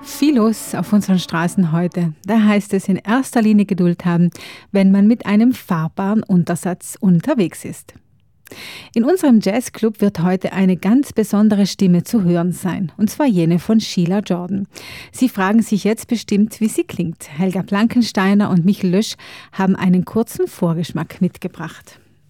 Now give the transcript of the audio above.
Viel los auf unseren Straßen heute. Da heißt es in erster Linie Geduld haben, wenn man mit einem fahrbaren Untersatz unterwegs ist. In unserem Jazzclub wird heute eine ganz besondere Stimme zu hören sein, und zwar jene von Sheila Jordan. Sie fragen sich jetzt bestimmt, wie sie klingt. Helga Blankensteiner und Michael Lösch haben einen kurzen Vorgeschmack mitgebracht.